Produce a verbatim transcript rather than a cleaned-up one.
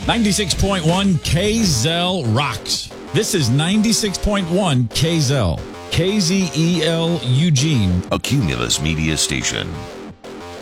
ninety-six point one K Z L rocks. This is ninety-six point one K Z L. K Z E L Eugene. A Cumulus Media Station.